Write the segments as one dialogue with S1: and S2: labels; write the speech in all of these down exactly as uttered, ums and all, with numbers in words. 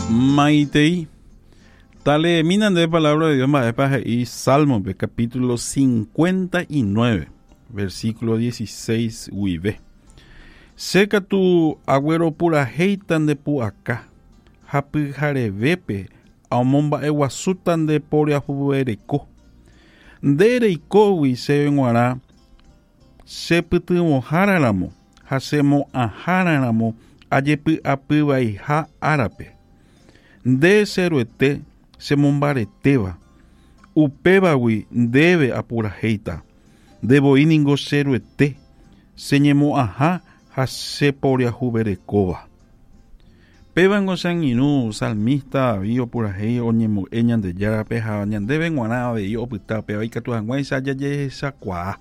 S1: Maitei. Tale minan de palabra de Dios más y Salmo, capítulo cincuenta y nueve, versículo dieciséis, huive. Seca tu agüero pura heitan de pu acá. Hapi jarevepe, aumomba eguasutan de poria jubereco. Dereiko wi se venguara. Se putumo hararamo. Hacemo ahararamo. Ayepi apiba y ha arape. De ceruete se mombareteba. Upebawi debe apura heita. Debo iningo ceruete. Señemo aja hase poria juberecoba. Pebango saninu salmista vio pura hei oñemo eñan de yara peja ñan deben guanaba de yo puta pero hay que tu angüe sa ya esa cua.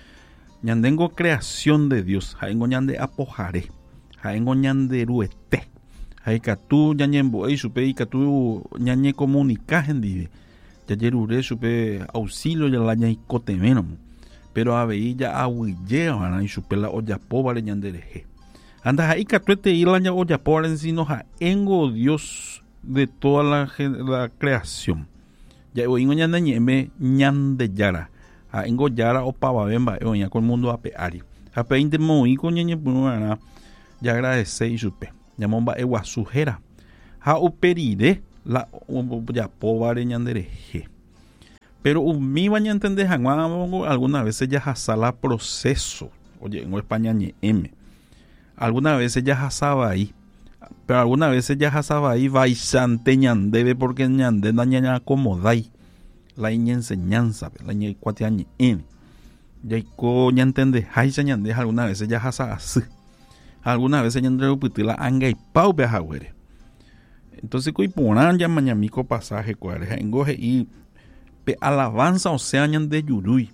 S1: Ñan tengo creación de Dios. Jaengo ñan de apojare. Jaengo ñan de ruete. Hay que tú ñañembo y supe y que tú ñañe comunicajen dive. Ya yerure supe auxilio ya la ñai cotemeno. Pero a ver ya ahuille van y supe la olla pobre ñandereje. Anda ahí que tú te ir la olla pobre en sino ja engo Dios de toda la, la creación. Ya oingo ñandeñeme ñande yara. A engo yara o pava bemba oña con mundo a peari. A peinte moi con ñañe punana. Ya agradece y supe. Llamomba ewa sujera. Ha uperide la ya pobre ñandereje. Pero mi baña entender algunas veces ya hasala proceso. Oye, en España ñe m. Algunas veces ya hasaba ahí. Pero algunas veces ya hasaba ahí vaisante ñandebe porque ñande daña acomodai. La ñe enseñanza, la ñe cuatia ñe m. Ya ko ña entender haisa ñande algunas veces ya hasa así. Algunas veces ya entre putila anga y pau bejahuere. Entonces coi ponan ya mañamico pasaje cuare engoje y pe alabanza o sea ñan de yurui.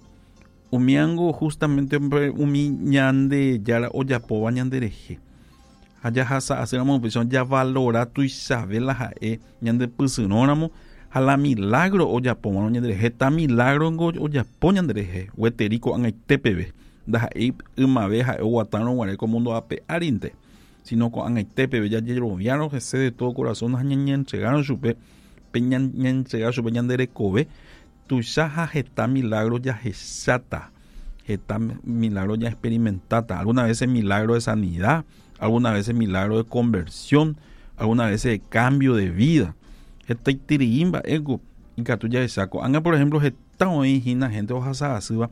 S1: Umiango justamente umi ñan de yara o ya po ñan de reje. Allá hasa hacer una opción ya valora tu isabela jae ñan de pusunóramo a la milagro o ya po ñan de reje ta milagro ngo o ya po ñan de reje. Hueterico an tepebe. Da ahí una vez a Guatano guare como mundo ape arinte sino con an tepe ya yeroviano que se de todo corazón ñan entregaron su pe peñan entregar su peñan de cobe tu saja está milagro ya gesata está milagro ya experimentada algunas veces milagro de sanidad algunas veces milagro de conversión algunas veces de cambio de vida esta tiriimba ego y que tú ya saco anga por ejemplo está hoy hina gente oja suba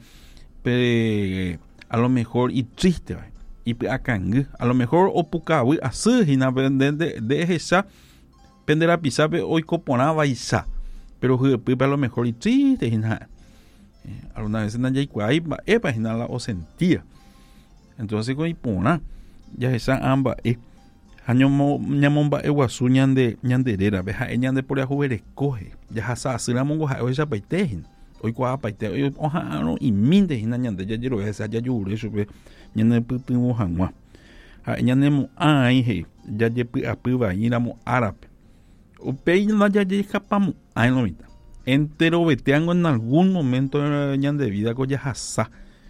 S1: pero a lo mejor y triste y acang a lo mejor opucawi así hina de de de esa pendera pisabe hoy coponaba isa pero a lo mejor y triste hina alguna vez na ya ahí epa hina la o sentía entonces con ipona ya esa amba e año ñamomba eguasu ñande ñanderera beja ñande por ajuere coge ya hasa asira mongo ha esa paitehin hoy cua paite hoy oja no y minde hina ñande ya yero esa ya yure supe ñande putu hanwa ha ñande mo ai he ya ye pu apuba iramo árabe o pein la ya ye escapamos ai no mita entero veteango en algún momento ñande vida ko ya hasa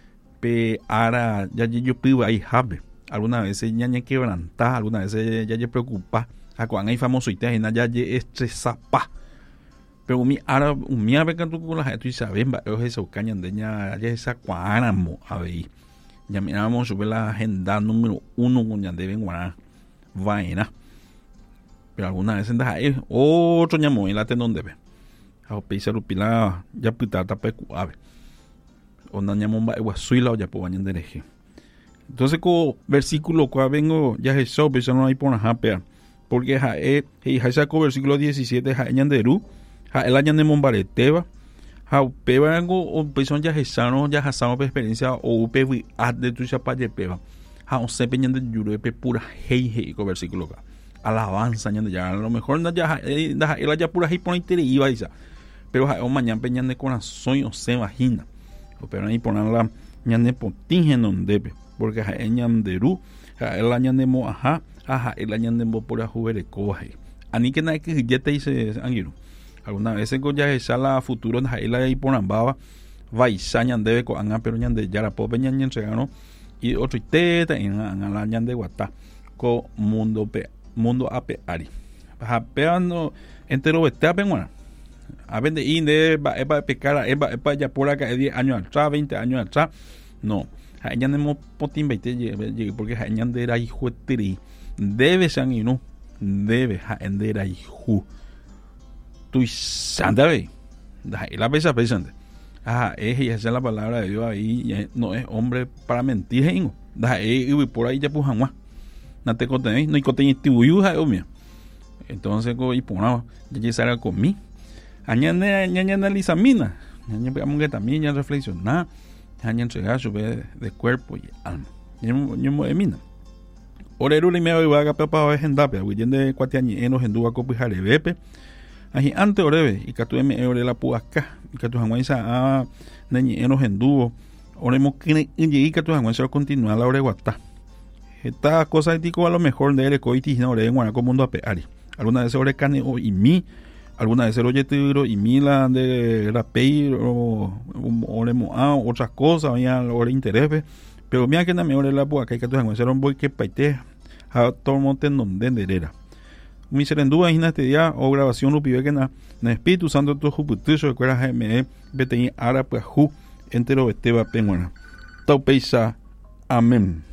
S1: pe ara ya ye yo puba ai habe algunas veces ñañe quebranta algunas veces ya ye preocupa a cuan hay famoso y te ya ye estresapa. Pero mi ara mi ave canto con la gente y saben va eso cañan de ña ya esa cuanamo a ver ya miramos sobre la agenda número uno con ya deben guanar vaina pero algunas veces da es otro ñamo en la tendón debe a peisa rupila ya putata pecu ave onda ñamo va iguasuila o ya po bañan dereje entonces con versículo cual vengo ya eso pero no hay por nada porque ja e ja saco versículo diecisiete ja ñanderu ha el año de Mombareteba ha peba algo o person ya gesano ya hasano por experiencia o upewi ad de tu chapa de peba ha on se peñan de yurepe pura hei hei con versículo acá alabanza ñande ya a lo mejor na ya da el ya pura hei por intere iba isa pero ha o mañana peñan de corazón o se imagina o pero ahí poner la ñande pontingen donde porque ha ñan de ru ha el año de mo ajá ajá el año de mo pura jubere coge ani que na que ya te dice anguiro alguna vez en ya esa la futuro en la y por ambaba vaisa ñande ko anga pero ñande yara po peñan entregano y otro teta en la ñande guata ko mundo pe mundo ape ari Japeando entero bete penguana. A vende inde va epa pecara epa epa ya por acá diez años atrás, veinte años atrás. No. Haña nemo potin veinte llegue porque haña ndera hijo tiri. Debe san y no. Debe ha endera hijo. Tu santa ve. La pesa pesante. Ah, es y esa es la palabra de Dios ahí, no es hombre para mentir, hingo. Da y por ahí ya pujan más. No te contenéis, no hay contenido tibuyuja, mía. Entonces go y ponamos, ya salga conmigo. Añade añade analizamina. Añade pegamos que también ya reflexionar, añade entregar su de cuerpo y alma. Yo me emina. Orero le me va a capar para agendar, huyendo cuatiañi en los endúa copijare bepe. Ahi ante orebe y catu me ore la puaca y catu hanguaisa a neñi enos enduvo oremo que y catu hanguaisa continúa la oreguata. Esta cosa ético a lo mejor de coitis no ore en guanaco mundo apeari. Alguna vez ore cane o y mi, alguna vez ore tiro y mi la de rapei o oremo a otras cosas, ya ore interés, pero mira que na me ore la puaca y catu hanguaisa un boy que paite a tormonte non denderera. Mi serendúa en este día o grabación lupive que na na Espíritu Santo tu juputuso de cuera gme bete ara pues ju entero esteba penguana taupeisa amén.